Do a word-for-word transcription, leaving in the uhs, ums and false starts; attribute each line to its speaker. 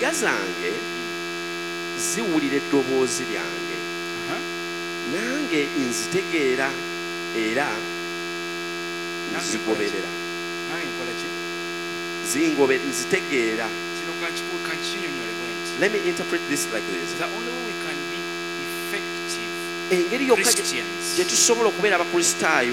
Speaker 1: empya zange ziwulira eddoboozi lyange nange nzitegeera era nzigoberera zingobe nzitegeera. Let me interpret this like this.
Speaker 2: The only way we can be effective
Speaker 1: engeri yokka
Speaker 2: Christians
Speaker 1: gye tusobola okubeera abakristaayo